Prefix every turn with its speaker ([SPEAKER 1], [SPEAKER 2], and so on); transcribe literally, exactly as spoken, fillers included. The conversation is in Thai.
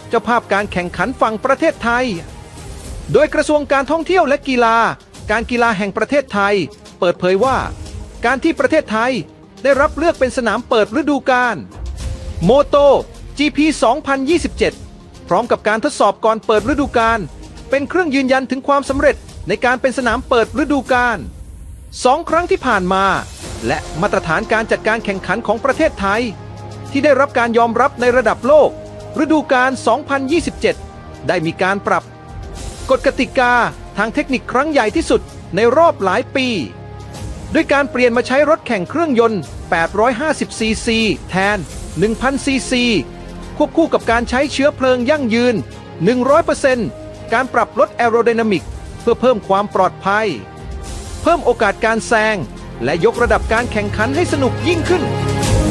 [SPEAKER 1] เจ้าภาพการแข่งขันฝั่งประเทศไทยโดยกระทรวงการท่องเที่ยวและกีฬาการกีฬาแห่งประเทศไทยเปิดเผยว่าการที่ประเทศไทยได้รับเลือกเป็นสนามเปิดฤดูกาลโมโต จี พี สองพันยี่สิบเจ็ด พร้อมกับการทดสอบก่อนเปิดฤดูกาลเป็นเครื่องยืนยันถึงความสำเร็จในการเป็นสนามเปิดฤดูกาลสองครั้งที่ผ่านมาและมาตรฐานการจัดการแข่งขันของประเทศไทยที่ได้รับการยอมรับในระดับโลกฤดูกาล สองพันยี่สิบเจ็ด ได้มีการปรับกฎกติกาทางเทคนิคครั้งใหญ่ที่สุดในรอบหลายปีด้วยการเปลี่ยนมาใช้รถแข่งเครื่องยนต์ แปดร้อยห้าสิบ ซี ซี แทน หนึ่งพัน ซี ซี ควบคู่กับการใช้เชื้อเพลิงยั่งยืน หนึ่งร้อยเปอร์เซ็นต์ การปรับลดแอโรไดนามิกเพื่อเพิ่มความปลอดภัยเพิ่มโอกาสการแซงและยกระดับการแข่งขันให้สนุกยิ่งขึ้น